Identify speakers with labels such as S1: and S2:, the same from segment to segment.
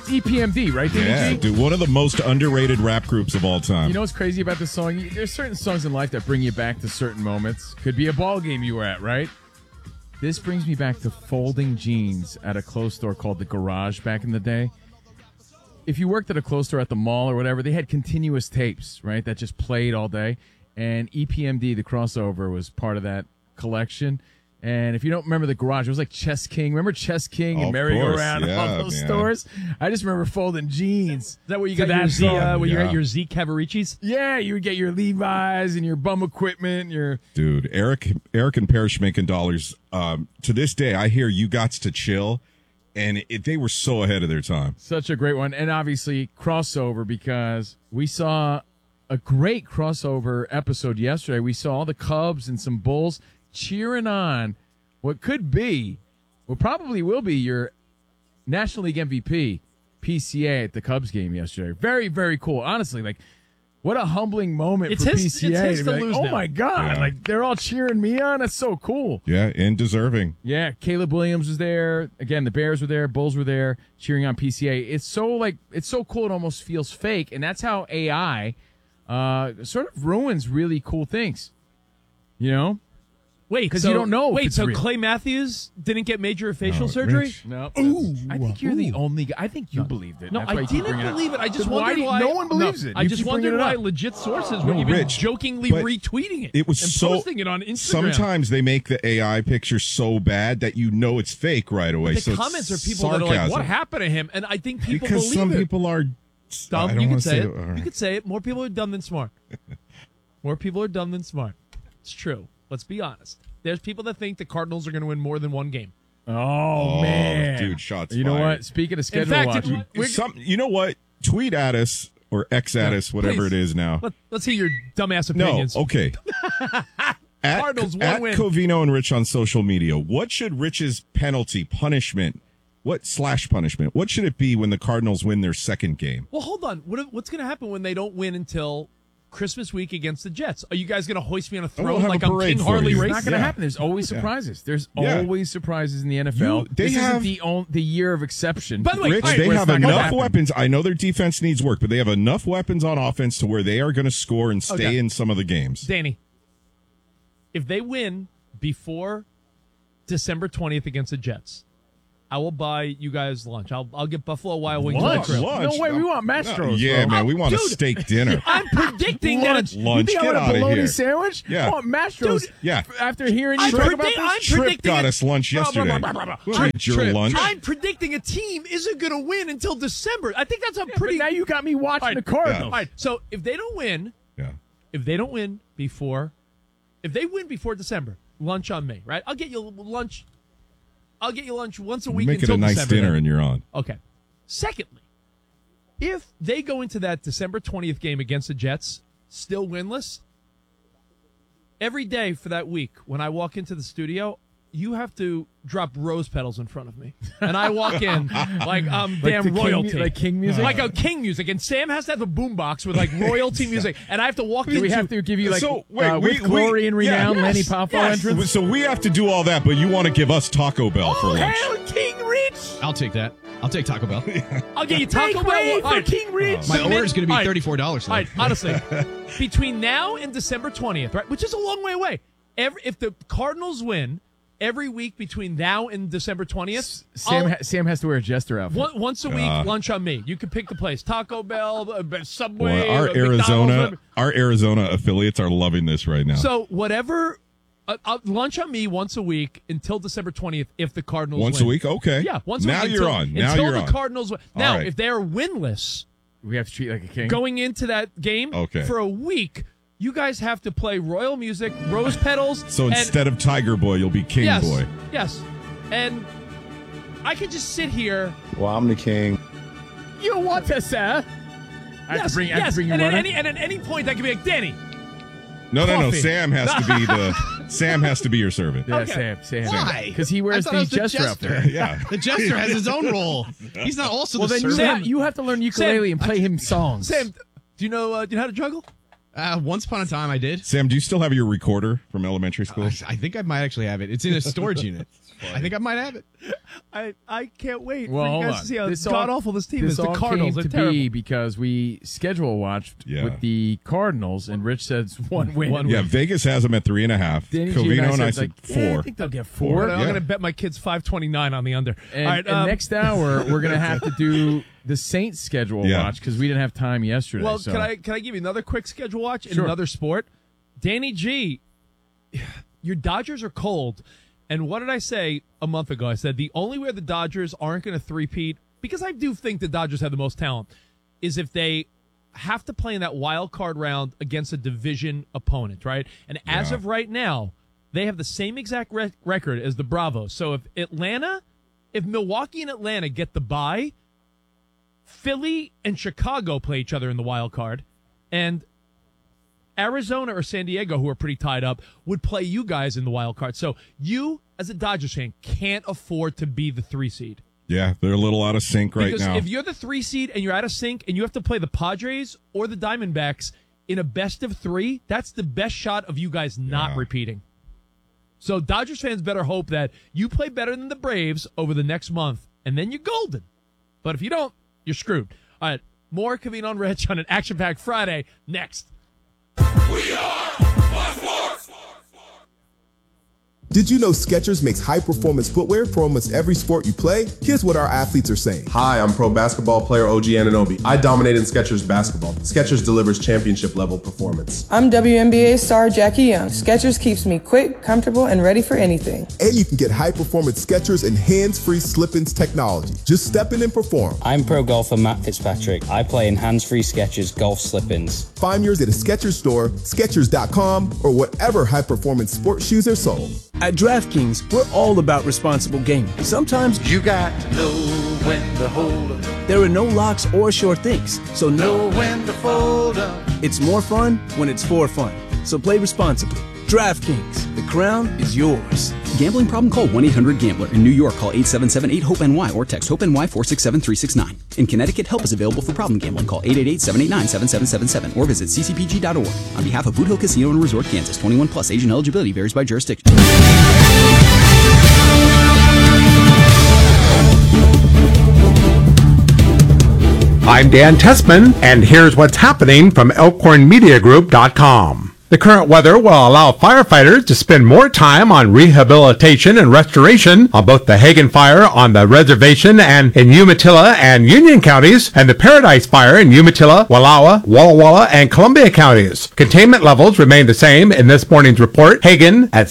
S1: EPMD, right?
S2: Yeah, dude, one of the most underrated rap groups of all time.
S1: You know what's crazy about this song? There's certain songs in life that bring you back to certain moments. Could be a ball game you were at, right? This brings me back to folding jeans at a clothes store called The Garage back in the day. If you worked at a clothes store at the mall or whatever, they had continuous tapes, right, that just played all day. And EPMD, the crossover, was part of that collection. And if you don't remember The Garage, it was like Chess King. Remember Chess King and Merry-Go-Round and all those stores? I just remember folding jeans.
S3: Is that where you got your Z, when you got your Z Cavaricis?
S1: Yeah, you would get your Levi's and your bum equipment.
S2: Dude, Eric and Parrish making dollars. To this day, I hear You Gots to Chill, and they were so ahead of their time.
S1: Such a great one. And obviously, crossover, because we saw a great crossover episode yesterday. We saw all the Cubs and some Bulls cheering on what could be, well, probably will be your National League MVP, PCA, at the Cubs game yesterday. Very, very cool. Honestly, like, what a humbling moment for PCA.
S3: It's his to
S1: be
S3: lose
S1: like, oh,
S3: now.
S1: my God.
S2: Yeah.
S1: Like, they're all cheering me on. That's so cool.
S2: Yeah, and deserving.
S1: Yeah, Caleb Williams was there. Again, the Bears were there. Bulls were there cheering on PCA. It's so cool it almost feels fake, and that's how AI sort of ruins really cool things. You know?
S3: Wait,
S1: because you don't know.
S3: Wait, so
S1: real.
S3: Clay Matthews didn't get major facial surgery?
S1: No.
S3: Ooh,
S1: I think you're the only guy. I think you believed it.
S3: No,
S1: That's why
S3: I
S1: you keep
S3: didn't
S1: bringing
S3: believe it. I just
S1: Then
S3: wondered why.
S1: No one believes it.
S3: I
S1: You
S3: just
S1: keep
S3: wondered
S1: bringing it
S3: why
S1: up.
S3: legit sources were even
S2: Rich,
S3: jokingly
S2: but
S3: retweeting it.
S2: It was
S3: and
S2: so
S3: posting it on Instagram.
S2: Sometimes they make the AI picture so bad that you know it's fake right away.
S3: The
S2: so
S3: comments are people
S2: sarcasm.
S3: that are like, "What happened to him?" And I think people
S2: because
S3: believe
S2: some
S3: it.
S2: people are
S3: dumb.
S2: I don't
S3: You
S2: wanna
S3: could say it.
S2: right.
S3: You could say it. More people are dumb than smart. More people are dumb than smart. It's true. Let's be honest. There's people that think the Cardinals are going to win more than one game.
S1: Oh, man.
S2: Dude, shots
S1: You know
S2: fired.
S1: what? Speaking of schedule
S3: In fact,
S1: watching.
S2: You know what? Tweet at us or X at us, whatever
S3: please.
S2: it is now.
S3: Let's hear your dumbass
S2: No,
S3: opinions.
S2: okay.
S3: Cardinals
S2: at
S3: won't win.
S2: Covino and Rich on social media, what should Rich's punishment, what should it be when the Cardinals win their second game?
S3: Well, hold on. What's going to happen when they don't win until Christmas week against the Jets? Are you guys going to hoist me on a
S2: we'll
S3: throne
S2: have
S3: like
S2: a
S3: I'm
S2: parade
S3: King
S2: for
S3: Harley
S2: you.
S3: Race?
S1: It's not going to happen. There's always surprises. There's
S2: Yeah.
S1: always surprises in the NFL.
S2: They
S1: this
S2: have-
S1: isn't the year of exception.
S3: By the way,
S2: Rich,
S3: all right,
S2: they
S1: where it's
S2: have
S1: not gonna
S2: enough
S1: happen.
S2: weapons. I know their defense needs work, but they have enough weapons on offense to where they are going to score and stay
S3: Okay.
S2: in some of the games.
S3: Danny, if they win before December 20th against the Jets, I will buy you guys lunch. I'll get Buffalo Wild Wings.
S1: Lunch?
S3: on the crib.
S1: No way, we want Mastros,
S2: Yeah,
S1: bro.
S2: man, we want a
S3: Dude,
S2: steak dinner.
S3: I'm predicting that it's
S2: Lunch,
S1: You think I
S2: get
S1: want a
S2: out of
S1: bologna
S2: here.
S1: sandwich?
S2: Yeah.
S1: I want Mastros.
S3: Dude,
S2: yeah.
S1: After hearing you
S3: I'm
S1: talk about
S3: predict-
S1: this.
S3: I'm
S2: Trip
S3: predicting
S2: got
S3: it-
S2: us lunch yesterday. We'll eat your
S1: Trip.
S2: lunch.
S3: I'm predicting a team isn't going to win until December. I think that's a
S1: But
S3: pretty.
S1: now you got me watching
S3: All right.
S1: the Cardinals.
S3: All right, so if they don't win,
S2: Yeah.
S3: if they win before December, lunch on me, right? I'll get you lunch. I'll get you lunch once a week
S2: Make it
S3: until
S2: a nice
S3: December.
S2: dinner
S3: then.
S2: and you're on.
S3: Okay. Secondly, if they go into that December 20th game against the Jets still winless, every day for that week when I walk into the studio, you have to drop rose petals in front of me. And I walk in like I'm damn
S1: the king
S3: royalty.
S1: like king music?
S3: Like a king music. And Sam has to have a boombox with like royalty music. And I have to walk
S1: Do
S3: into
S1: we have to give you like
S2: So, wait,
S1: with glory and renown Lenny Poffo entrance?
S2: So we have to do all that, but you want to give us Taco Bell for lunch.
S3: Hell, King Rich!
S4: I'll take that. I'll take Taco Bell.
S3: I'll get you Taco
S1: Make way
S3: Bell.
S1: for King Rich.
S4: My
S3: So
S4: order is going to be
S3: all right.
S4: $34.
S3: All right, honestly, between now and December 20th, right, which is a long way away, if the Cardinals win every week between now and December 20th,
S1: Sam has to wear a jester outfit.
S3: once a week, lunch on me. You can pick the place: Taco Bell, Subway,
S2: Boy, our
S3: McDonald's.
S2: Arizona affiliates are loving this right now.
S3: So whatever, lunch on me once a week until December 20th. If the Cardinals
S2: Once
S3: win.
S2: a week, okay.
S3: Yeah, once a
S2: now
S3: week.
S2: You're
S3: until,
S2: on. Now
S3: until
S2: you're
S3: the
S2: on.
S3: Cardinals win. Now,
S2: All right.
S3: if they're winless
S1: We have to treat like a king.
S3: going into that game
S2: Okay.
S3: for a week, you guys have to play royal music, rose petals.
S2: So
S3: and-
S2: instead of Tiger Boy, you'll be King
S3: yes,
S2: Boy.
S3: Yes. And I could just sit here.
S5: Well, I'm the king.
S1: You want to, sir? I have to bring you
S3: and
S1: runner?
S3: at any point, I could be like, Danny.
S2: No.
S3: Coffee.
S2: Sam has to be Sam has to be your servant.
S1: Yeah,
S3: Okay.
S1: Sam.
S4: Why?
S1: Because he wears
S4: I thought I
S1: the
S4: was the
S1: jester outfit.
S4: jester.
S2: Yeah.
S4: The jester has his own role. He's not also
S1: Well,
S4: the
S1: then
S4: servant.
S1: you have to learn ukulele and play him songs.
S3: Sam, do you know how to juggle?
S4: Once upon a time, I did.
S2: Sam, do you still have your recorder from elementary school?
S4: I think I might actually have it. It's in a storage unit. I think I might have it.
S3: I can't wait
S1: Well,
S3: for you
S1: hold
S3: guys
S1: on.
S3: to see how
S1: This
S3: god
S1: all-
S3: awful this team
S1: This
S3: is. The
S1: all
S3: Cardinals
S1: came
S3: are
S1: to
S3: terrible.
S1: be because we schedule watched
S2: Yeah.
S1: with the Cardinals, and Rich says one win.
S2: Yeah, Vegas has them at 3.5.
S1: Danny G
S2: Covino and I
S1: said,
S2: said
S1: like,
S2: 4.
S1: yeah, I think they'll get 4.
S3: I'm
S2: Yeah.
S3: going to bet my kids 529 on the under.
S1: And,
S3: All right,
S1: and next hour, we're going to have to do the Saints schedule
S2: Yeah.
S1: watch because we didn't have time yesterday.
S3: well,
S1: so.
S3: can I give you another quick schedule watch in
S1: Sure.
S3: another sport? Danny G, your Dodgers are cold. And what did I say a month ago? I said the only way the Dodgers aren't going to three-peat, because I do think the Dodgers have the most talent, is if they have to play in that wild card round against a division opponent, right? And as of right now, they have the same exact record as the Bravos. So if Milwaukee and Atlanta get the bye, Philly and Chicago play each other in the wild card, and Arizona or San Diego, who are pretty tied up, would play you guys in the wild card. So you, as a Dodgers fan, can't afford to be the 3 seed.
S2: Yeah, they're a little out of sync right
S3: Because
S2: now.
S3: if you're the 3 seed and you're out of sync and you have to play the Padres or the Diamondbacks in a best of 3, that's the best shot of you guys not repeating. So Dodgers fans better hope that you play better than the Braves over the next month, and then you're golden. But if you don't, you're screwed. All right, more Covino and Rich on an action-packed Friday next.
S5: Did you know Skechers makes high-performance footwear for almost every sport you play? Here's what our athletes are saying.
S6: Hi, I'm pro basketball player OG Anunoby. I dominate in Skechers basketball. Skechers delivers championship-level performance.
S7: I'm WNBA star Jackie Young. Skechers keeps me quick, comfortable, and ready for anything.
S5: And you can get high-performance Skechers and hands-free slip-ins technology. Just step in and perform.
S8: I'm pro golfer Matt Fitzpatrick. I play in hands-free Skechers golf slip-ins.
S5: Find yours at a Skechers store, Skechers.com, or whatever high-performance sports shoes are sold.
S9: At DraftKings, we're all about responsible gaming. Sometimes
S10: you got to know when to hold up.
S9: There are no locks or sure things, so
S10: know when to fold up.
S9: It's more fun when it's for fun. So play responsibly. DraftKings, the crown is yours.
S11: Gambling problem? Call 1-800-GAMBLER. In New York, call 877-8-HOPE-NY or text HOPE-NY 467-369. In Connecticut, help is available for problem gambling. Call 888-789-7777 or visit ccpg.org. On behalf of Boot Hill Casino and Resort, Kansas, 21 plus, age and eligibility varies by jurisdiction.
S12: I'm Dan Tessman, and here's what's happening from ElkhornMediaGroup.com. The current weather will allow firefighters to spend more time on rehabilitation and restoration on both the Hagen Fire on the reservation and in Umatilla and Union counties, and the Paradise Fire in Umatilla, Wallowa, Walla Walla, and Columbia counties. Containment levels remain the same in this morning's report. Hagen, at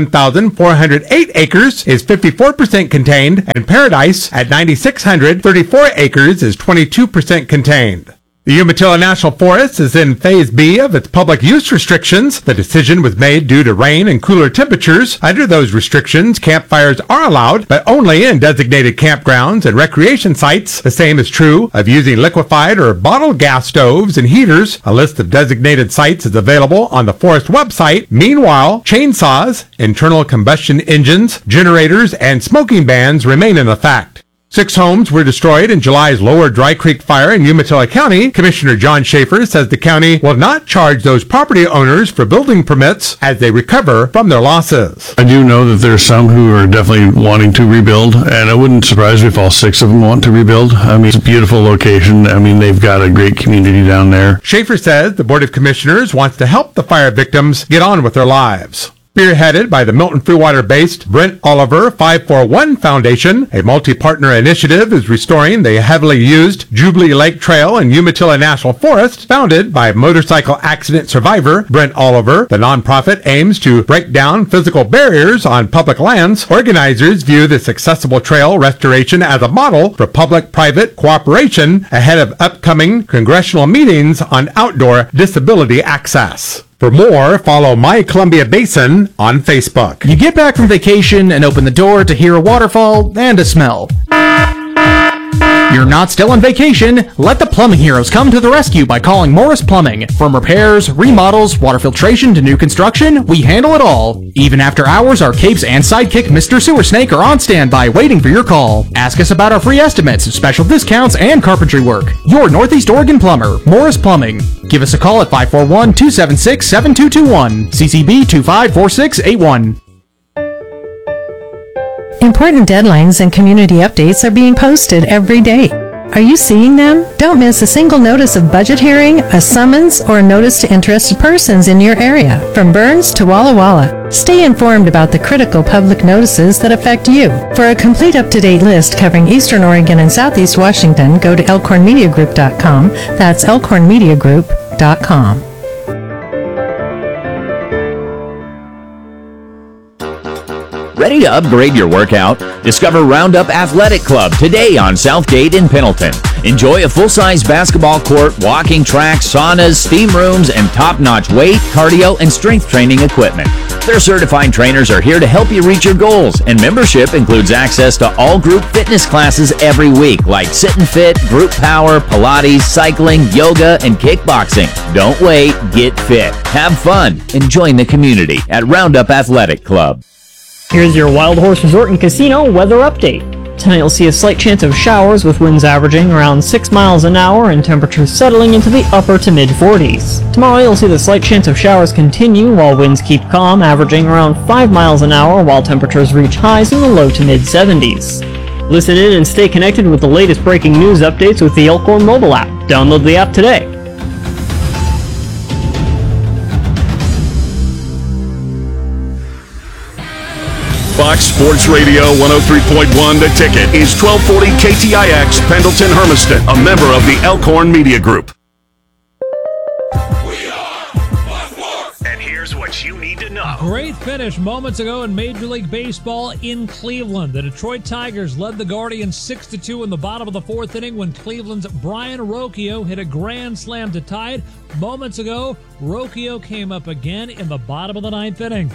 S12: 61,408 acres, is 54% contained, and Paradise, at 9,634 acres, is 22% contained. The Umatilla National Forest is in Phase B of its public use restrictions. The decision was made due to rain and cooler temperatures. Under those restrictions, campfires are allowed, but only in designated campgrounds and recreation sites. The same is true of using liquefied or bottled gas stoves and heaters. A list of designated sites is available on the forest website. Meanwhile, chainsaws, internal combustion engines, generators, and smoking bans remain in effect. 6 homes were destroyed in July's Lower Dry Creek fire in Umatilla County. Commissioner John Schaefer says the county will not charge those property owners for building permits as they recover from their losses.
S13: I do know that there's some who are definitely wanting to rebuild, and it wouldn't surprise me if all 6 of them want to rebuild. I mean, it's a beautiful location. I mean, they've got a great community down there.
S12: Multi says the Board of Commissioners wants to help the fire victims get on with their lives. Spearheaded by the Milton Freewater-based Brent Oliver 541 Foundation, a multi-partner initiative is restoring the heavily used Jubilee Lake Trail in Umatilla National Forest. Founded by motorcycle accident survivor Brent Oliver, the nonprofit aims to break down physical barriers on public lands. Organizers view this accessible trail restoration as a model for public-private cooperation ahead of upcoming congressional meetings on outdoor disability access. For more, follow My Columbia Basin on Facebook.
S14: You get back from vacation and open the door to hear a waterfall and a smell. You're not still on vacation. Let the plumbing heroes come to the rescue by calling Morris Plumbing. From repairs, remodels, water filtration to new construction, we handle it all. Even after hours, our capes and sidekick Mr. Sewer Snake are on standby waiting for your call. Ask us about our free estimates, special discounts, and carpentry work. Your Northeast Oregon plumber, Morris Plumbing. Give us a call at 541-276-7221. CCB 254681.
S15: Important deadlines and community updates are being posted every day. Are you seeing them? Don't miss a single notice of budget hearing, a summons, or a notice to interested persons in your area, from Burns to Walla Walla. Stay informed about the critical public notices that affect you. For a complete up-to-date list covering Eastern Oregon and Southeast Washington, go to elkhornmediagroup.com. That's elkhornmediagroup.com.
S16: Ready to upgrade your workout? Discover Roundup Athletic Club today on Southgate in Pendleton. Enjoy a full-size basketball court, walking track, saunas, steam rooms, and top-notch weight, cardio, and strength training equipment. Their certified trainers are here to help you reach your goals, and membership includes access to all group fitness classes every week, like Sit and Fit, Group Power, Pilates, cycling, yoga, and kickboxing. Don't wait, get fit, have fun, and join the community at Roundup Athletic Club.
S17: Here's your Wild Horse Resort and Casino weather update. Tonight you'll see a slight chance of showers with winds averaging around 6 miles an hour and temperatures settling into the upper to mid-40s. Tomorrow you'll see the slight chance of showers continue while winds keep calm, averaging around 5 miles an hour while temperatures reach highs in the low to mid-70s. Listen in and stay connected with the latest breaking news updates with the Elkhorn mobile app. Download the app today.
S18: Fox Sports Radio 103.1 The Ticket is 1240 KTIX Pendleton Hermiston, a member of the Elkhorn Media Group.
S19: And here's what you need to know.
S20: Great finish moments ago in Major League Baseball in Cleveland. The Detroit Tigers led the Guardians 6-2 in the bottom of the fourth inning when Cleveland's Brian Rocchio hit a grand slam to tie it. Moments ago, Rocchio came up again in the bottom of the ninth inning.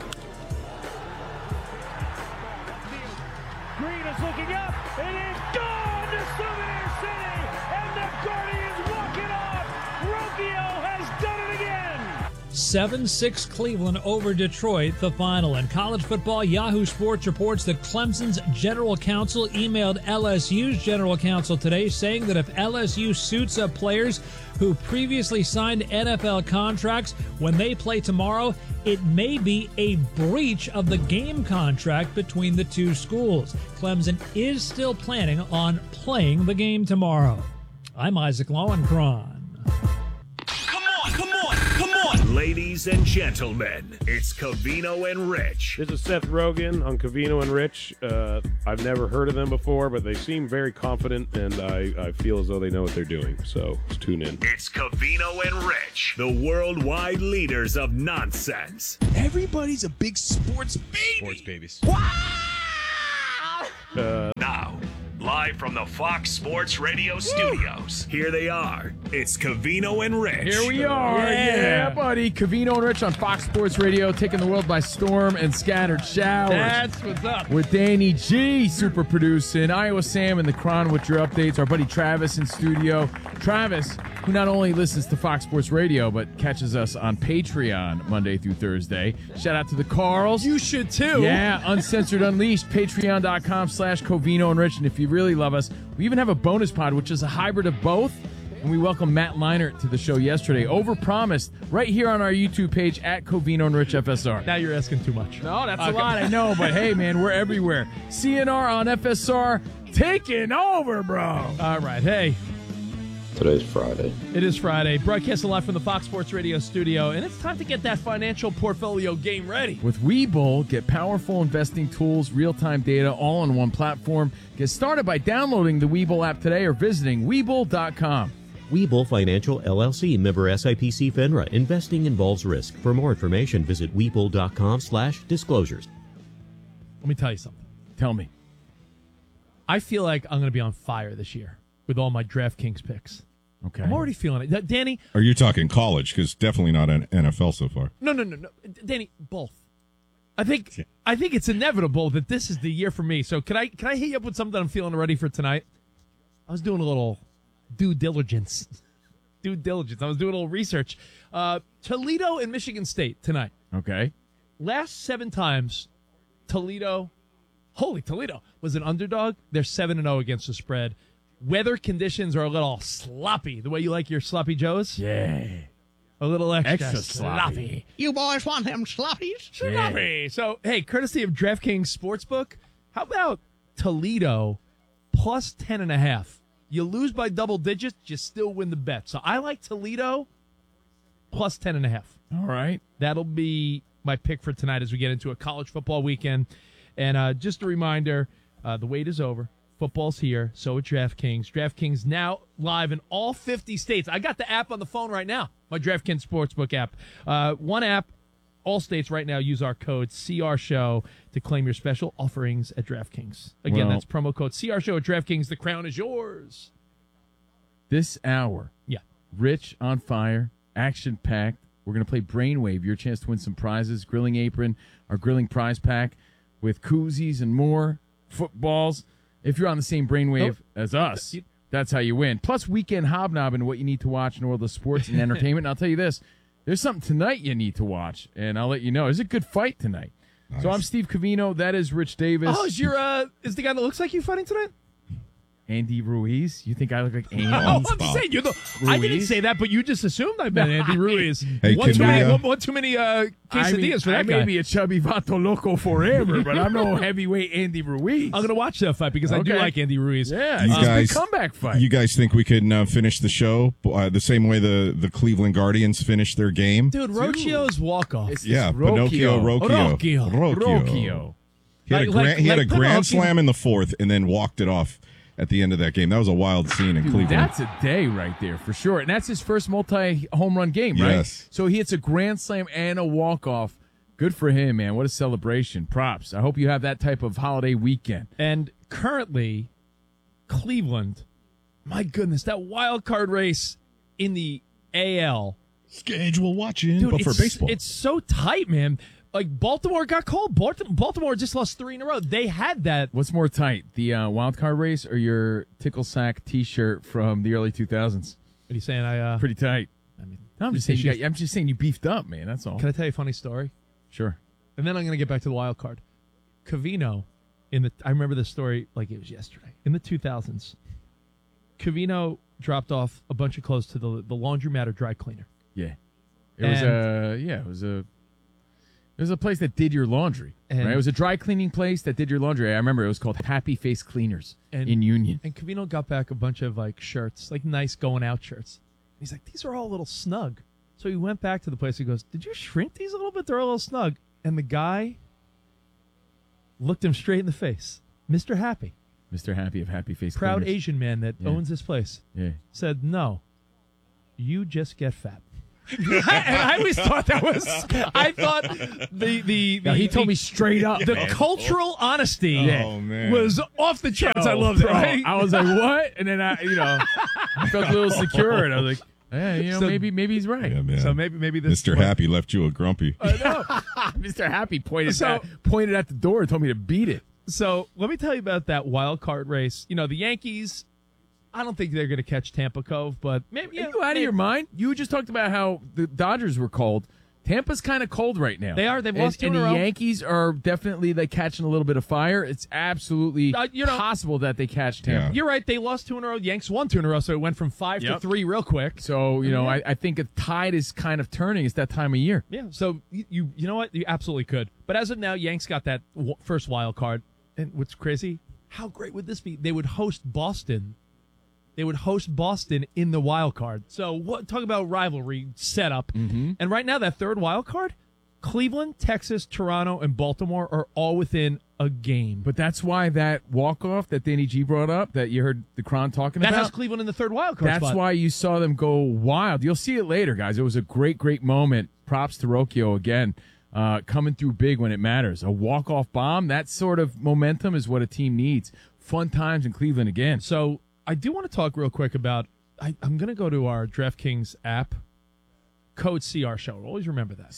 S21: Looking up, it is gone to Souvenir City, and the Guardians walk it off. Rocchio has done it again.
S20: 7-6 Cleveland over Detroit, the final. In college football, Yahoo Sports reports that Clemson's general counsel emailed LSU's general counsel today saying that if LSU suits up players who previously signed NFL contracts when they play tomorrow, it may be a breach of the game contract between the two schools. Clemson is still planning on playing the game tomorrow. I'm Isaac Lowenkron.
S19: Ladies and gentlemen, it's Covino and Rich.
S22: This is Seth Rogen on Covino and Rich. I've never heard of them before, but they seem very confident, and I feel as though they know what they're doing. So let's tune in.
S19: It's Covino and Rich, the worldwide leaders of nonsense.
S4: Everybody's a big sports baby. Sports babies.
S19: Now, live from the Fox Sports Radio studios, here they are. It's Covino and Rich.
S1: Here we are. Yeah, buddy. Covino and Rich on Fox Sports Radio, taking the world by storm and scattered showers.
S3: That's what's up.
S1: With Danny G, super producing, Iowa Sam and the Cron with your updates. Our buddy Travis in studio. Travis, who not only listens to Fox Sports Radio, but catches us on Patreon Monday through Thursday. Shout out to the Carls.
S3: You should too.
S1: Yeah, Uncensored Unleashed, patreon.com/Covino and Rich. And if you really love us, we even have a bonus pod, which is a hybrid of both. And we welcome Matt Leinart to the show yesterday. Overpromised right here on our YouTube page at Covino and Rich FSR.
S3: Now you're asking too much.
S1: No, that's a lot, I know. But hey, man, we're everywhere. CNR on FSR, taking over, bro.
S3: All right, hey.
S23: Today's Friday.
S3: It is Friday. Broadcasting live from the Fox Sports Radio studio, and it's time to get that financial portfolio game ready.
S1: With Webull, get powerful investing tools, real-time data, all on one platform. Get started by downloading the Webull app today or visiting Webull.com.
S24: Webull Financial, LLC, member SIPC FINRA. Investing involves risk. For more information, visit Webull.com/disclosures.
S3: Let me tell you something.
S1: Tell me.
S3: I feel like I'm going to be on fire this year with all my DraftKings picks.
S1: Okay.
S3: I'm already feeling it. Danny?
S2: Are you talking college? Because definitely not an NFL so far.
S3: No. Danny, both. I think it's inevitable that this is the year for me. So can I hit you up with something I'm feeling ready for tonight? I was doing a little due diligence. I was doing a little research. Toledo and Michigan State tonight.
S1: Okay.
S3: Last 7 times, Toledo was an underdog. They're 7-0 against the spread. Weather conditions are a little sloppy. The way you like your sloppy joes?
S1: Yeah.
S3: A little extra
S1: sloppy.
S4: You boys want them sloppies?
S3: Sloppy. So, hey, courtesy of DraftKings Sportsbook, How about Toledo plus 10.5? You lose by double digits, you still win the bet. So I like Toledo plus 10.5.
S1: All right.
S3: That'll be my pick for tonight as we get into a college football weekend. And just a reminder, the wait is over. Football's here. So at DraftKings. DraftKings now live in all 50 states. I got the app on the phone right now, my DraftKings Sportsbook app. One app, all states right now use our code CRSHOW to claim your special offerings at DraftKings. Again, that's promo code CRSHOW at DraftKings. The crown is yours.
S1: This hour.
S3: Yeah.
S1: Rich on fire, action-packed. We're going to play Brainwave, your chance to win some prizes, Grilling Apron, our grilling prize pack with koozies and more, footballs. If you're on the same Brainwave as us, that's how you win. Plus, weekend hobnobbing, what you need to watch in the world of sports and entertainment. And I'll tell you this, there's something tonight you need to watch, and I'll let you know. There's a good fight tonight. Nice. So I'm Steve Covino. That is Rich Davis.
S3: Oh, is the guy that looks like you fighting tonight?
S1: Andy Ruiz? You think I look like Andy?
S3: I'm just saying, I didn't say that, but you just assumed I meant Andy Ruiz.
S2: Hey,
S3: one too many quesadillas for that guy.
S1: I may be a chubby vato loco forever, but I'm no heavyweight Andy Ruiz.
S3: I'm going to watch that fight because I do like Andy Ruiz.
S1: Yeah, it's a good comeback fight.
S2: You guys think we can finish the show the same way the Cleveland Guardians finished their game?
S3: Dude, Rocchio's walk-off.
S2: Pinocchio,
S3: Rocchio.
S2: He had a grand slam in the fourth and then walked it off at the end of that game. That was a wild scene in Cleveland.
S1: That's a day right there for sure. And that's his first multi-home run game, right?
S2: Yes.
S1: So he hits a grand slam and a walk-off. Good for him, man. What a celebration. Props. I hope you have that type of holiday weekend.
S3: And currently, Cleveland, my goodness, that wild card race in the AL.
S4: Schedule watching.
S3: Dude,
S2: but for baseball.
S3: It's so tight, man. Like, Baltimore got called. Baltimore just lost 3 in a row. They had that.
S1: What's more tight, the wild card race or your Tickle Sack T-shirt from the early 2000s?
S3: What are you saying?
S1: Pretty tight. I mean, I'm just saying you beefed up, man. That's all.
S3: Can I tell you a funny story?
S1: Sure.
S3: And then I'm going to get back to the wild card. Covino, I remember this story like it was yesterday. In the 2000s, Covino dropped off a bunch of clothes to the laundromat or dry cleaner.
S1: Yeah. It was a place that did your laundry. Right? It was a dry cleaning place that did your laundry. I remember it was called Happy Face Cleaners in Union.
S3: And Covino got back a bunch of shirts, nice going out shirts. He's like, these are all a little snug. So he went back to the place. He goes, did you shrink these a little bit? They're a little snug. And the guy looked him straight in the face. Mr. Happy.
S1: Mr. Happy of Happy Face
S3: Proud
S1: Cleaners.
S3: Asian man that owns this place.
S1: Yeah.
S3: Said, no, you just get fat. And I always thought that was. I thought
S1: he told me straight up.
S3: The cultural honesty was off the charts. I loved it. Right?
S1: I was like, what? And then I felt a little secure, and I was like, maybe he's right.
S2: Yeah, man.
S3: So maybe this
S2: Mr. Happy left you a grumpy.
S1: I know. Mr. Happy pointed at the door and told me to beat it.
S3: So let me tell you about that wild card race. The Yankees. I don't think they're going to catch Tampa Cove, but maybe.
S1: Are you out of your mind? You just talked about how the Dodgers were cold. Tampa's kind of cold right now.
S3: They are. They've lost 2 in a row.
S1: And the Yankees are definitely catching a little bit of fire. It's absolutely possible that they catch Tampa.
S3: Yeah. You're right. They lost 2 in a row. Yanks won 2 in a row, so it went from 5 to 3 real quick.
S1: So, I think a tide is kind of turning. It's that time of year.
S3: Yeah. So, you know what? You absolutely could. But as of now, Yanks got that first wild card. And what's crazy, how great would this be? They would host Boston. They would host Boston in the wild card. So talk about rivalry setup.
S1: Mm-hmm.
S3: And right now, that third wild card, Cleveland, Texas, Toronto, and Baltimore are all within a game.
S1: But that's why that walk-off that Danny G brought up, that you heard the Cron talking about.
S3: That has Cleveland in the third wild card
S1: That's
S3: spot.
S1: why you saw them go wild. You'll see it later, guys. It was a great, great moment. Props to Rocchio again. Coming through big when it matters. A walk-off bomb, that sort of momentum is what a team needs. Fun times in Cleveland again.
S3: So I do want to talk real quick about, I'm going to go to our DraftKings app, code CRSHOW. Always remember that.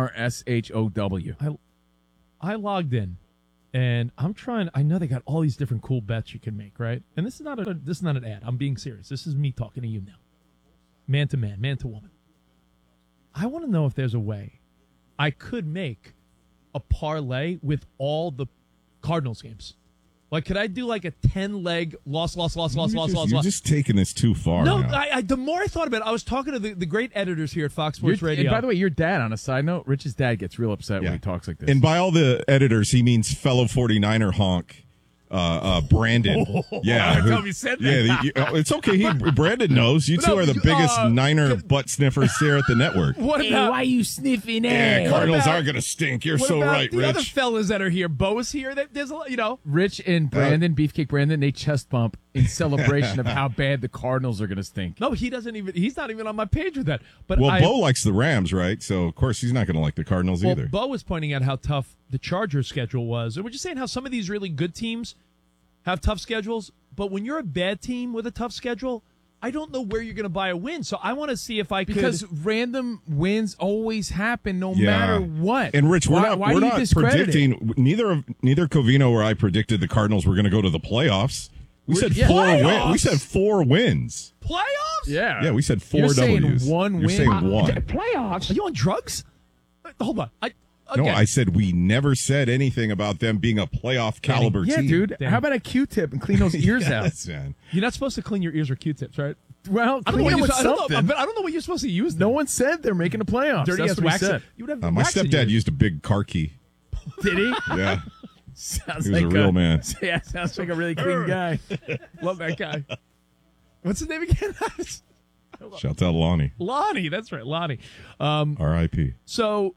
S1: CRSHOW.
S3: I logged in, and I know they got all these different cool bets you can make, right? And this is not an ad. I'm being serious. This is me talking to you now. Man to man, man to woman. I want to know if there's a way I could make a parlay with all the Cardinals games. Could I do a 10-leg loss?
S2: You're just taking this too far.
S3: No,
S2: now.
S3: the more I thought about it, I was talking to the great editors here at Fox Sports Radio.
S1: And by the way, your dad, on a side note, Rich's dad gets real upset when he talks like this.
S2: And by all the editors, he means fellow 49er honk. Brandon. Yeah,
S1: How come you said that?
S2: Yeah, it's okay. Brandon knows. You two are the biggest Niner butt sniffers here at the network.
S3: What about,
S1: why you sniffing
S2: Yeah, Cardinals are going to stink. You're so right,
S3: the
S2: Rich.
S3: other fellas that are here? Bo is here. There's a lot,
S1: Rich and Brandon, Beefcake Brandon, they chest bump in celebration of how bad the Cardinals are going to stink.
S3: No, he's not even on my page with that. But
S2: Bo likes the Rams, right? So, of course, he's not going to like the Cardinals either.
S3: Bo was pointing out how tough the Chargers schedule was. And we're just saying how some of these really good teams have tough schedules. But when you're a bad team with a tough schedule, I don't know where you're going to buy a win. So I want to see if I could.
S1: Because random wins always happen no matter what.
S2: And Rich, we're not
S1: predicting.
S2: Neither Covino or I predicted the Cardinals were going to go to the playoffs. We said 4 wins. We said 4 wins.
S3: Playoffs?
S1: Yeah.
S2: Yeah, we said 4
S1: You're
S2: W's.
S1: Saying one
S2: You're
S1: win.
S2: saying 1.
S3: Playoffs? Are you on drugs? Hold on.
S2: No, I said we never said anything about them being a playoff caliber
S1: yeah,
S2: team.
S1: dude. How about a Q-tip and clean those ears
S2: Yes,
S1: out?
S2: Man.
S3: You're not supposed to clean your ears with Q-tips, right?
S1: Well,
S3: I don't know
S1: something.
S3: but I don't know what you're supposed to use.
S1: No one said they're making the playoffs.
S3: Dirty
S1: That's
S3: ass
S1: what
S3: wax.
S1: he said.
S3: You would have
S2: My
S3: wax in
S2: stepdad
S3: yours.
S2: used a big car key.
S1: Did he?
S2: Yeah.
S1: Sounds
S2: He was
S1: like
S2: a real man.
S1: Yeah, sounds like a really clean guy.
S3: Love that guy. What's his name again?
S2: Shout out Lonnie.
S3: Lonnie. That's right, Lonnie.
S2: R.I.P.
S3: So,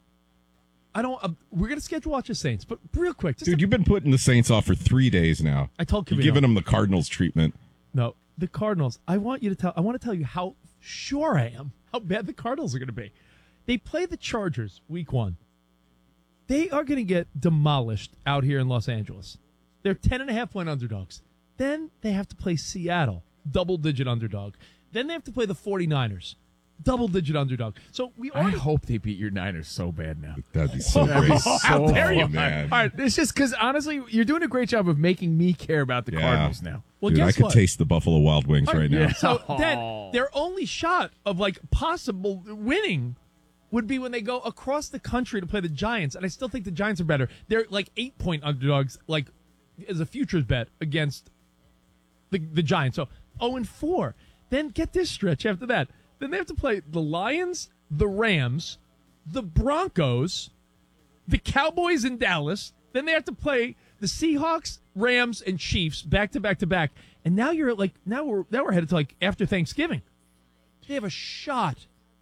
S3: I don't. We're gonna schedule watch the Saints, but real quick,
S2: Dude, you've been putting the Saints off for 3 days now.
S3: I told
S2: You're
S3: Covino.
S2: giving them the Cardinals treatment.
S3: No, the Cardinals. I want to tell you how sure I am how bad the Cardinals are going to be. They play the Chargers week 1. They are going to get demolished out here in Los Angeles. They're 10.5-point underdogs. Then they have to play Seattle, double-digit underdog. Then they have to play the 49ers, double-digit underdog. So
S1: I hope they beat your Niners so bad now.
S2: That'd be so great.
S1: How
S3: dare you,
S2: man.
S1: All right, it's just because, honestly, you're doing a great job of making me care about the Cardinals now.
S3: Well,
S2: Dude,
S3: guess
S2: I could
S3: what?
S2: taste the Buffalo Wild Wings right now.
S3: So then their only shot of possible winning would be when they go across the country to play the Giants, and I still think the Giants are better. They're 8-point underdogs, as a futures bet against the Giants. So 0-4. Then get this stretch after that. Then they have to play the Lions, the Rams, the Broncos, the Cowboys in Dallas. Then they have to play the Seahawks, Rams, and Chiefs back to back to back. And now you're now we're headed to after Thanksgiving. They have a shot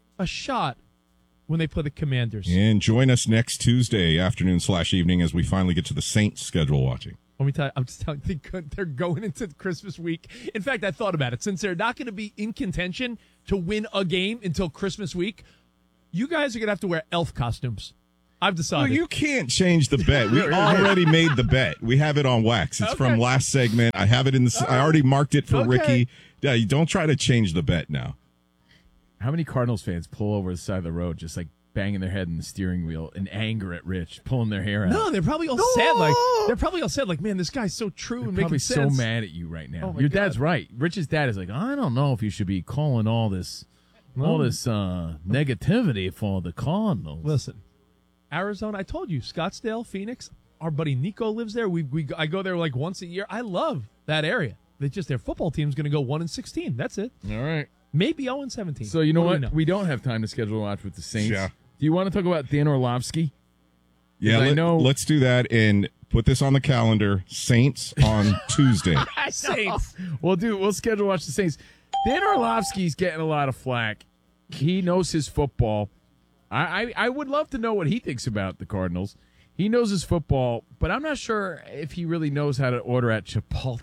S3: when they play the Commanders.
S2: And join us next Tuesday afternoon/evening as we finally get to the Saints schedule watching.
S3: Let me tell you, I'm just telling you, they're going into Christmas week. In fact, I thought about it. Since they're not going to be in contention to win a game until Christmas week, you guys are going to have to wear elf costumes. I've decided.
S2: Well, you can't change the bet. We already made the bet. We have it on wax. It's from last segment. I have it in the. I already marked it for Ricky. Yeah, you don't try to change the bet now.
S1: How many Cardinals fans pull over the side of the road just banging their head in the steering wheel in anger at Rich, pulling their hair out?
S3: No, they're probably all sad. Man, this guy's so true and
S1: probably
S3: making sense.
S1: so mad at you right now.
S3: Oh, my
S1: Your
S3: God.
S1: dad's right. Rich's dad is I don't know if you should be calling all this negativity for the Cardinals.
S3: Listen, Arizona, I told you, Scottsdale, Phoenix, our buddy Nico lives there. I go there once a year. I love that area. Their football team's going to go 1-16. That's it.
S1: All right.
S3: Maybe 0-17.
S1: So you know what?
S3: Do
S1: We don't have time to schedule a watch with the Saints.
S2: Yeah.
S1: Do you want to talk about Dan Orlovsky?
S2: Yeah, let's do that and put this on the calendar. Saints on Tuesday.
S3: Saints.
S1: We'll schedule watch the Saints. Dan Orlovsky's getting a lot of flack. He knows his football. I would love to know what he thinks about the Cardinals. He knows his football, but I'm not sure if he really knows how to order at Chipotle.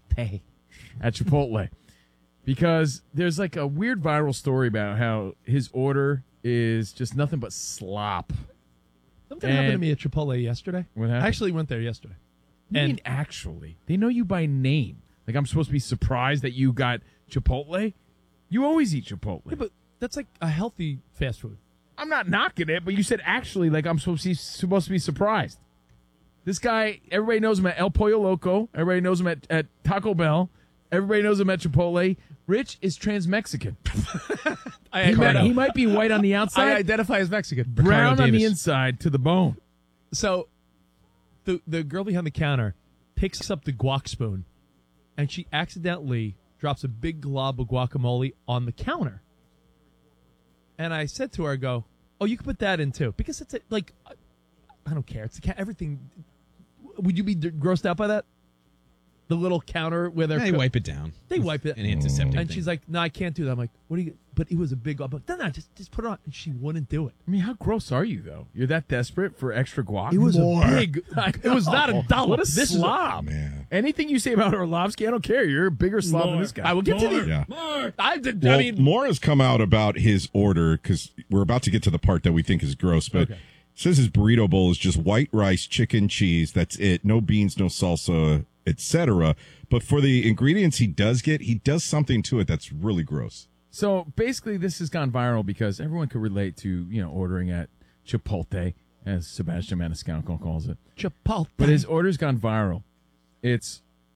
S1: Because there's a weird viral story about how his order is just nothing but slop.
S3: Something happened to me at Chipotle yesterday.
S1: What happened?
S3: I actually went there yesterday.
S1: And actually, they know you by name. I'm supposed to be surprised that you got Chipotle? You always eat Chipotle.
S3: Yeah, but that's a healthy fast food.
S1: I'm not knocking it, but you said actually I'm supposed to be surprised. This guy, everybody knows him at El Pollo Loco. Everybody knows him at Taco Bell. Everybody knows him at Chipotle. Rich is trans-Mexican. He might be white on the outside.
S3: I identify as Mexican.
S1: Brown
S3: Ricardo
S1: on the
S3: Davis.
S1: inside to the bone.
S3: So the girl behind the counter picks up the guac spoon, and she accidentally drops a big glob of guacamole on the counter. And I said to her, I go, oh, you can put that in too. Because it's I don't care. It's everything. Would you be grossed out by that? the little counter where they're
S5: They wipe it down.
S3: They wipe it.
S5: An antiseptic
S3: And
S5: thing.
S3: she's like, "No, I can't do that." I'm like, "What do you?" But it was a big. I'm like, "No, just put it on." And she wouldn't do it.
S1: I mean, how gross are you though? You're that desperate for extra guac?
S3: It was
S1: More.
S3: a big. It was not a dollar.
S1: What a
S3: This is
S1: slob, man. Anything you say about Orlovsky, I don't care. You're a bigger slob than this guy.
S3: I will get to the.
S2: Yeah.
S3: I did.
S2: Well,
S3: I mean,
S2: more has come out about his order because we're about to get to the part that we think is gross, but it says his burrito bowl is just white rice, chicken, cheese. That's it. No beans, no salsa, etc. But for the ingredients he does something to it that's really gross.
S1: So basically, this has gone viral because everyone could relate to ordering at Chipotle, as Sebastian Maniscalco calls it.
S3: Chipotle.
S1: But his order's gone viral. It's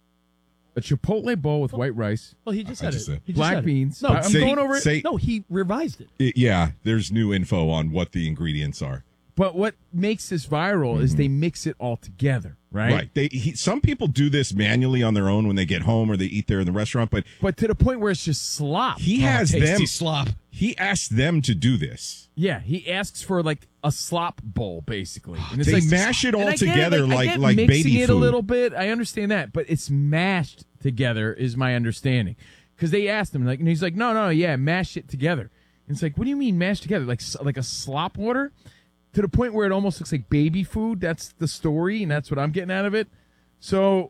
S1: a Chipotle bowl with white rice.
S3: Well, he just said it. He just
S1: Black
S3: said it.
S1: beans.
S3: No,
S1: I'm going over it.
S3: No, he revised it.
S2: Yeah, there's new info on what the ingredients are.
S1: But what makes this viral is they mix it all together, right?
S2: Right. Some people do this manually on their own when they get home or they eat there in the restaurant, but
S1: to the point where it's just slop.
S2: he has
S5: tasty
S2: them
S5: slop.
S2: He asked them to do this.
S1: Yeah, he asks for like a slop bowl, basically. And
S2: They mash it all together
S1: I get
S2: like
S1: mixing
S2: baby
S1: it
S2: food.
S1: a little bit. I understand that, but it's mashed together is my understanding. Because they asked him, and he's like, no, yeah, mash it together. And it's like, what do you mean mash together? Like a slop order? To the point where it almost looks like baby food. That's the story, and that's what I'm getting out of it. So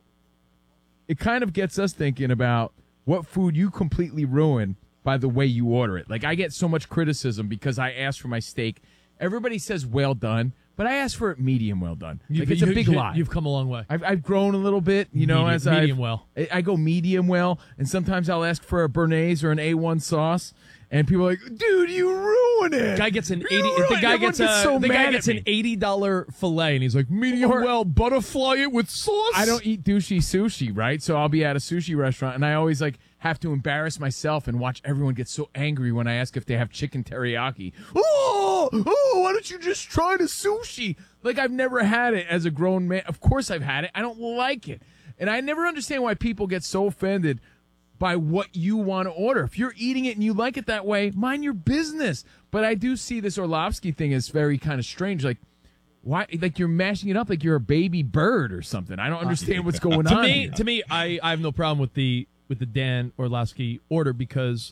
S1: it kind of gets us thinking about what food you completely ruin by the way you order it. Like, I get so much criticism because I ask for my steak. Everybody says well done, but I ask for it medium well done. It's a big lie.
S3: You've come a long way.
S1: I've grown a little bit,
S3: medium well.
S1: I go medium well, and sometimes I'll ask for a Bernaise or an A1 sauce, and people are like, "Dude, you ruin it."
S3: Guy gets an
S1: You
S3: 80.
S1: ruin
S3: The
S1: it.
S3: guy
S1: Everyone
S3: gets
S1: so
S3: the
S1: mad
S3: guy
S1: at
S3: gets
S1: me.
S3: an $80 fillet, and he's like, medium well, butterfly it with sauce.
S1: I don't eat douchey sushi, right? So I'll be at a sushi restaurant, and I always have to embarrass myself and watch everyone get so angry when I ask if they have chicken teriyaki. Oh, why don't you just try the sushi? Like, I've never had it as a grown man. Of course I've had it. I don't like it. And I never understand why people get so offended by what you want to order. If you're eating it and you like it that way, mind your business. But I do see this Orlovsky thing as very kind of strange. Like, why? Like, you're mashing it up like you're a baby bird or something. I don't understand what's going on here.
S3: To me, I have no problem with the Dan Orlovsky order because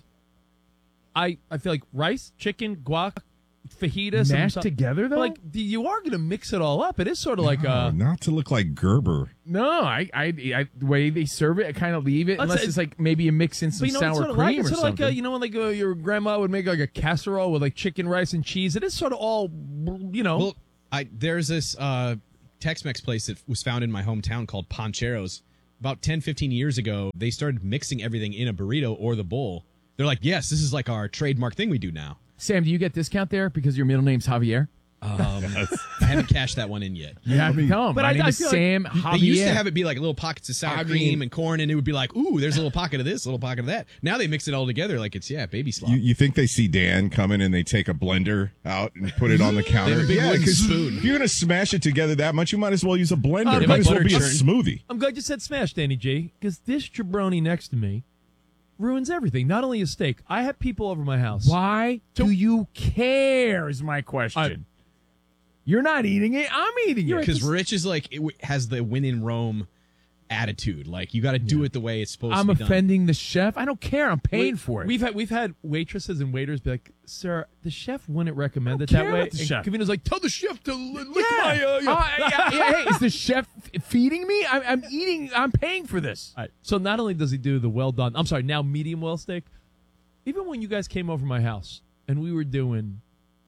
S3: I feel like rice, chicken, guac, fajitas
S1: Mashed together, though?
S3: Like, you are going to mix it all up. It is sort of like
S2: not to look like Gerber.
S1: No, I the way they serve it, I kind of leave it unless it's like maybe you mix in some
S3: But
S1: sour
S3: sort of
S1: cream
S3: like,
S1: or
S3: it's sort
S1: something.
S3: of like, when your grandma would make like a casserole with like chicken, rice, and cheese. It is sort of all,
S5: Well, there's this Tex-Mex place that was found in my hometown called Pancheros. About 10, 15 years ago, they started mixing everything in a burrito or the bowl. They're like, yes, this is like our trademark thing we do now.
S1: Sam, do you get discount there because your middle name's Javier?
S5: I haven't cashed that one in yet.
S1: You have to tell him. My name is Sam Javier.
S5: They used to have it be like little pockets of sour cream and corn, and it would be like, ooh, there's a little pocket of this, a little pocket of that. Now they mix it all together like it's, baby slop.
S2: You think they see Dan coming and they take a blender out and put it on the counter?
S5: They have a big wooden
S2: 'cause
S5: spoon.
S2: If you're going to smash it together that much, you might as well use a blender. It
S3: my
S2: might as well
S3: butter
S2: be a
S3: churn.
S2: smoothie.
S3: I'm glad you said smash, Danny G, because this jabroni next to me ruins everything. Not only a steak. I have people over my house.
S1: Why do you care is my question. You're not eating it. I'm eating it.
S5: Because Rich is like, has the win in Rome attitude. Like, you got to do it the way it's supposed
S1: I'm
S5: to be done.
S1: offending the chef. I don't care. I'm paying for it.
S3: We've had waitresses and waiters be like, "Sir, the chef wouldn't recommend it
S1: care
S3: that way."
S1: about the chef.
S3: Kavina's like, "Tell the chef to lick my."
S1: Hey, is the chef feeding me? I'm eating. I'm paying for this.
S3: All right. So not only does he do the well done, I'm sorry, now medium well steak. Even when you guys came over my house and we were doing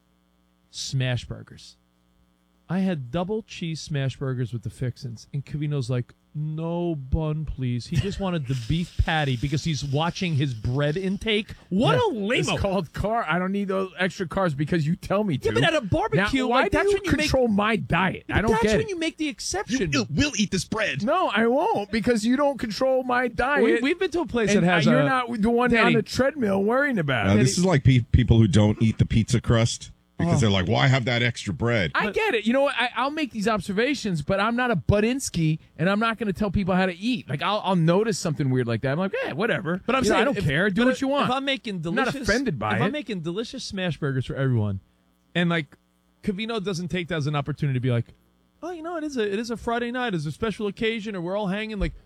S3: smash burgers, I had double cheese smash burgers with the fixins, and Cavino's like, "No bun, please." He just wanted the beef patty because he's watching his bread intake. What a lame-o.
S1: It's called I don't need those extra carbs because you tell me to.
S3: Yeah, but at a barbecue,
S1: now, why
S3: like,
S1: do
S3: that's
S1: you
S3: when you
S1: control my diet? I don't
S3: that's
S1: get
S3: when
S1: it.
S3: you make the exception.
S5: We'll eat this bread.
S1: No, I won't because you don't control my diet.
S3: We've been to a place
S1: and
S3: that has
S1: you're
S3: a-
S1: not the one
S3: Danny.
S1: on the treadmill worrying about it.
S2: This is like people who don't eat the pizza crust because they're like, why have that extra bread?
S1: I get it. You know what? I'll make these observations, but I'm not a Budinsky, and I'm not going to tell people how to eat. Like, I'll notice something weird like that. I'm like, whatever.
S3: But I'm
S1: You know,
S3: saying
S1: I don't care. Do what you want.
S3: If I'm making delicious,
S1: I'm not offended by
S3: if
S1: it.
S3: I'm making delicious smash burgers for everyone, and like Cavino doesn't take that as an opportunity to be like, "Oh, you know, it is a Friday night, it's a special occasion, or we're all hanging." Like,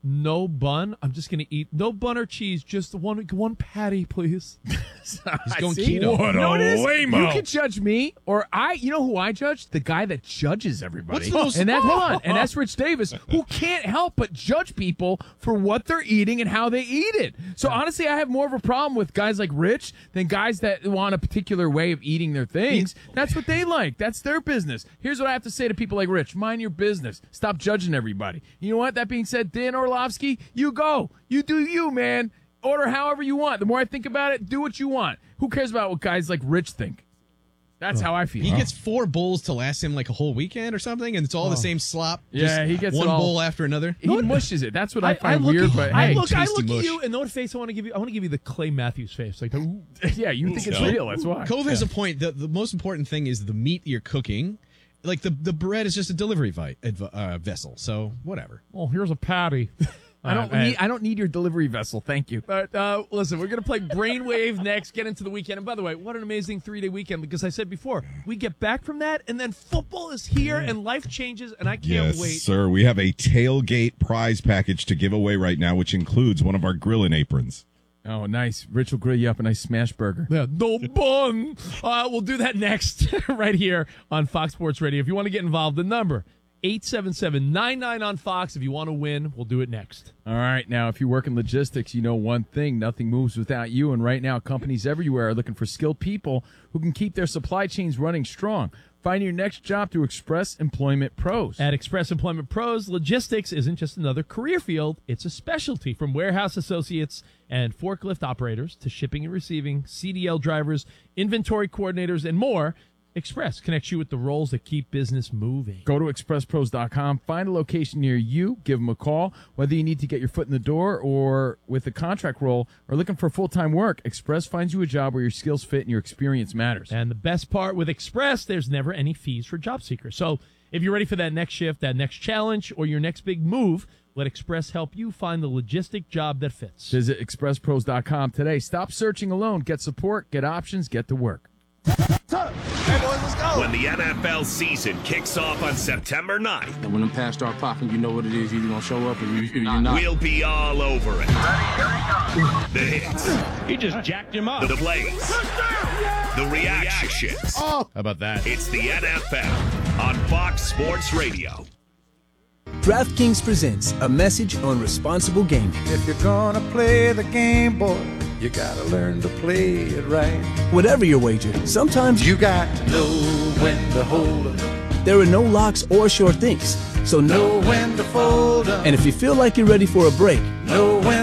S3: no bun. I'm just going to eat no bun or cheese, just one patty, please.
S5: He's going keto.
S1: What
S3: No, it is.
S1: a lame-o.
S3: You
S1: You can judge me, or you know who I judge? The guy that judges everybody. And that's Rich Davis, who can't help but judge people for what they're eating and how they eat it. So honestly, I have more of a problem with guys like Rich than guys that want a particular way of eating their things. That's what they like. That's their business. Here's what I have to say to people like Rich. Mind your business. Stop judging everybody. You know what? That being said, Dan Orlovsky, you go. You do you, man. Order however you want. The more I think about it, do what you want. Who cares about what guys like Rich think? That's how I feel.
S5: He gets 4 bowls to last him like a whole weekend or something, and it's all the same slop.
S1: Yeah, he gets
S5: one
S1: it all.
S5: bowl after another.
S1: He mushes it. That's what I find
S3: look
S1: weird.
S3: At,
S1: but
S3: I
S1: hey,
S3: look
S5: tasty
S3: at
S5: mush.
S3: you, and know what face I want to give you? I want to give you the Clay Matthews face. Like,
S1: yeah, you think it's real. That's why.
S5: Cove has a point. The most important thing is the meat you're cooking. Like the bread is just a delivery vessel. So whatever.
S3: Oh, here's a patty.
S1: I don't need your delivery vessel. Thank you.
S3: But listen, we're going to play Brainwave next, get into the weekend. And by the way, what an amazing 3-day weekend, because I said before, we get back from that, and then football is here, and life changes, and I can't
S2: Yes,
S3: wait.
S2: sir. We have a tailgate prize package to give away right now, which includes one of our grilling aprons.
S1: Oh, nice. Rich will grill you up a nice smash burger.
S3: Yeah, no bun. We'll do that next right here on Fox Sports Radio. If you want to get involved, the number 877-99 on Fox. If you want to win, we'll do it next.
S1: All right. Now, if you work in logistics, you know one thing. Nothing moves without you. And right now, companies everywhere are looking for skilled people who can keep their supply chains running strong. Find your next job through Express Employment Pros.
S3: At Express Employment Pros, logistics isn't just another career field. It's a specialty. From warehouse associates and forklift operators to shipping and receiving, CDL drivers, inventory coordinators, and more, Express connects you with the roles that keep business moving.
S1: Go to expresspros.com, find a location near you, give them a call. Whether you need to get your foot in the door or with a contract role or looking for full-time work, Express finds you a job where your skills fit and your experience matters.
S3: And the best part with Express, there's never any fees for job seekers. So if you're ready for that next shift, that next challenge, or your next big move, let Express help you find the logistic job that fits.
S1: Visit expresspros.com today. Stop searching alone. Get support, get options, get to work.
S19: Hey, boys, let's go. When the NFL season kicks off on September 9th.
S6: And when them pads start popping, you know what it is. You're going to show up or you're not.
S19: We'll be all over it. The hits.
S21: He just jacked him up.
S19: The plays. The reactions.
S5: How about that?
S19: It's the NFL on Fox Sports Radio.
S9: DraftKings presents a message on responsible gaming.
S7: If you're gonna play the game, boy, you gotta learn to play it right.
S9: Whatever your wager, sometimes
S7: you got to know when to hold 'em.
S9: There are no locks or sure things, so
S7: Know when to fold 'em.
S9: And if you feel like you're ready for a break,
S7: Know when